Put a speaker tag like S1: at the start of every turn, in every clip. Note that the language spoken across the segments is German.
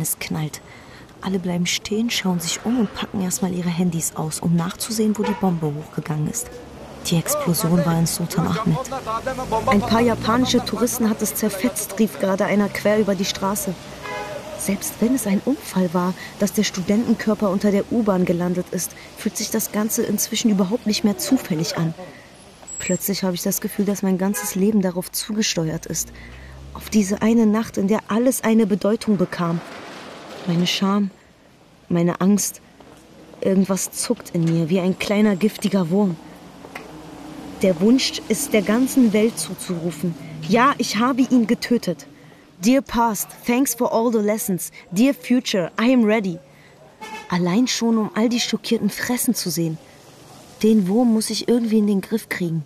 S1: wenn es knallt. Alle bleiben stehen, schauen sich um und packen erstmal ihre Handys aus, um nachzusehen, wo die Bombe hochgegangen ist. Die Explosion war in Sultan Ahmed.
S2: Ein paar japanische Touristen hat es zerfetzt, rief gerade einer quer über die Straße. Selbst wenn es ein Unfall war, dass der Studentenkörper unter der U-Bahn gelandet ist, fühlt sich das Ganze inzwischen überhaupt nicht mehr zufällig an. Plötzlich habe ich das Gefühl, dass mein ganzes Leben darauf zugesteuert ist. Auf diese eine Nacht, in der alles eine Bedeutung bekam. Meine Scham, meine Angst, irgendwas zuckt in mir wie ein kleiner giftiger Wurm. Der Wunsch ist der ganzen Welt zuzurufen: Ja, ich habe ihn getötet. Dear Past, thanks for all the lessons. Dear Future, I am ready. Allein schon, um all die Schockierten fressen zu sehen. Den Wurm muss ich irgendwie in den Griff kriegen.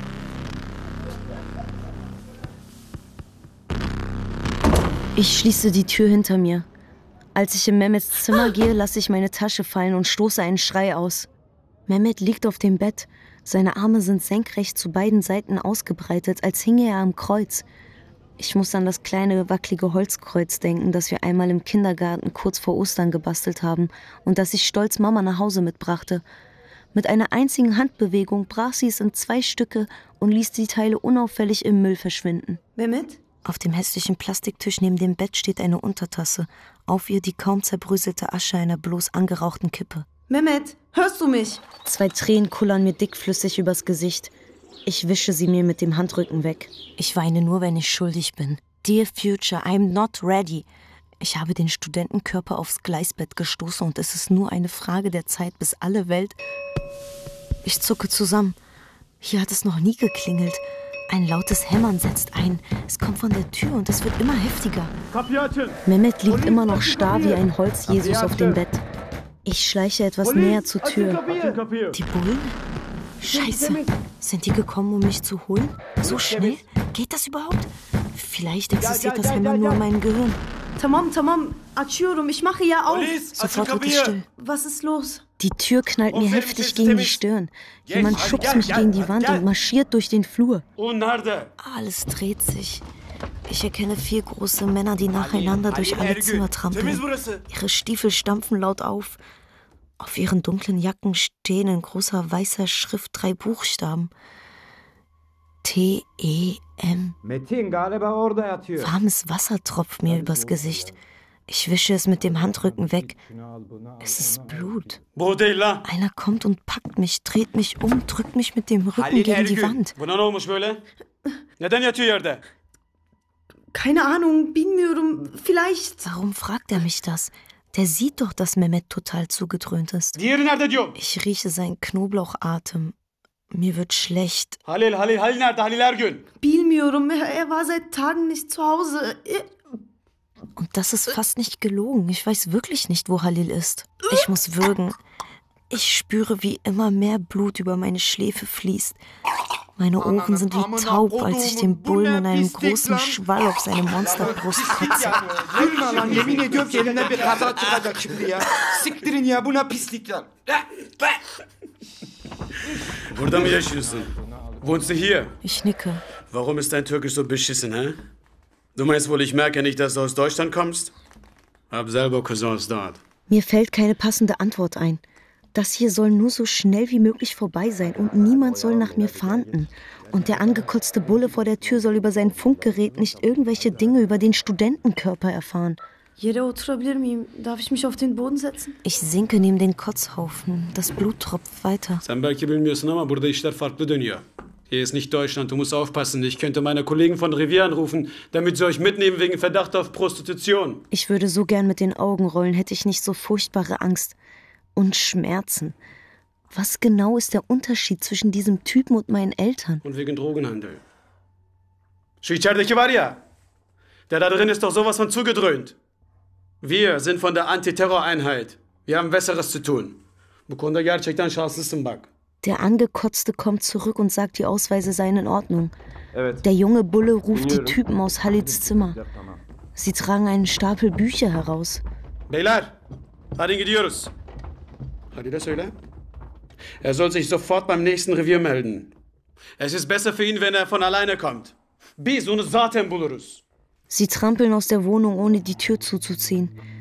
S2: Ich schließe die Tür hinter mir. Als ich in Mehmets Zimmer gehe, lasse ich meine Tasche fallen und stoße einen Schrei aus. Mehmet liegt auf dem Bett. Seine Arme sind senkrecht zu beiden Seiten ausgebreitet, als hinge er am Kreuz. Ich muss an das kleine, wackelige Holzkreuz denken, das wir einmal im Kindergarten kurz vor Ostern gebastelt haben und das ich stolz Mama nach Hause mitbrachte. Mit einer einzigen Handbewegung brach sie es in 2 Stücke und ließ die Teile unauffällig im Müll verschwinden.
S1: Mehmet? Auf dem hässlichen Plastiktisch neben dem Bett steht eine Untertasse. Auf ihr die kaum zerbröselte Asche einer bloß angerauchten Kippe.
S2: Mehmet, hörst du mich? 2 Tränen kullern mir dickflüssig übers Gesicht. Ich wische sie mir mit dem Handrücken weg.
S1: Ich weine nur, wenn ich schuldig bin. Dear Future, I'm not ready. Ich habe den Studentenkörper aufs Gleisbett gestoßen und es ist nur eine Frage der Zeit, bis alle Welt... Ich zucke zusammen. Hier hat es noch nie geklingelt. Ein lautes Hämmern setzt ein. Es kommt von der Tür und es wird immer heftiger.
S2: Mehmet liegt immer noch starr wie ein Holz-Jesus auf dem Bett. Ich schleiche etwas näher zur Tür.
S1: Die Bullen? Scheiße. Sind die gekommen, um mich zu holen? So schnell? Geht das überhaupt? Vielleicht existiert das Hämmern nur in meinem Gehirn.
S2: Tamam, açıyorum. Ich mache ja auf.
S1: Sofort wird es still.
S2: Was ist los?
S1: Die Tür knallt mir heftig gegen die Stirn. Jemand schubst mich gegen die Wand und marschiert durch den Flur. Alles dreht sich. Ich erkenne 4 große Männer, die nacheinander durch alle Zimmer trampeln. Ihre Stiefel stampfen laut auf. Auf ihren dunklen Jacken stehen in großer weißer Schrift 3 Buchstaben. T-E-M. Warmes Wasser tropft mir übers Gesicht. Ich wische es mit dem Handrücken weg. Es ist Blut. Einer kommt und packt mich, dreht mich um, drückt mich mit dem Rücken gegen die Wand.
S2: Keine Ahnung, bilmiyorum, vielleicht...
S1: Warum fragt er mich das? Der sieht doch, dass Mehmet total zugedröhnt ist. Ich rieche seinen Knoblauchatem. Mir wird schlecht.
S2: Bilmiyorum, er war seit Tagen nicht zu Hause.
S1: Und das ist fast nicht gelogen. Ich weiß wirklich nicht, wo Halil ist. Ich muss würgen. Ich spüre, wie immer mehr Blut über meine Schläfe fließt. Meine Ohren sind wie taub, als ich den Bullen in einem großen Schwall auf seine Monsterbrust kotze.
S3: Burada mı yaşıyorsun? Wohnst du hier?
S1: Ich nicke.
S3: Warum ist dein Türkisch so beschissen, hä? Du meinst wohl, ich merke nicht, dass du aus Deutschland kommst? Hab selber Cousins dort.
S2: Mir fällt keine passende Antwort ein. Das hier soll nur so schnell wie möglich vorbei sein und niemand soll nach mir fahnden. Und der angekotzte Bulle vor der Tür soll über sein Funkgerät nicht irgendwelche Dinge über den Studentenkörper erfahren.
S4: Yere oturabilir miyim? Darf ich mich auf den Boden setzen?
S1: Ich sinke neben den Kotzhaufen. Das Blut tropft weiter.
S3: Sen belki bilmiyorsun ama burada işler farklı dönüyor. Hier ist nicht Deutschland, du musst aufpassen. Ich könnte meine Kollegen von Revier anrufen, damit sie euch mitnehmen wegen Verdacht auf Prostitution.
S2: Ich würde so gern mit den Augen rollen, hätte ich nicht so furchtbare Angst. Und Schmerzen. Was genau ist der Unterschied zwischen diesem Typen und meinen Eltern?
S3: Und wegen Drogenhandel. Şu içerideki var ya, der da drin ist doch sowas von zugedröhnt. Wir sind von der Antiterror-Einheit. Wir haben Besseres zu tun. Bu konuda gerçekten şanslısın bak.
S2: Der Angekotzte kommt zurück und sagt, die Ausweise seien in Ordnung. Der junge Bulle ruft die Typen aus Halils Zimmer. Sie tragen einen Stapel Bücher heraus.
S3: Beyler, hadi gidiyoruz. Halil'e söyle. Er soll sich sofort beim nächsten Revier melden. Es ist besser für ihn, wenn er von alleine kommt. Biz onu zaten buluruz.
S2: Sie trampeln aus der Wohnung, ohne die Tür zuzuziehen.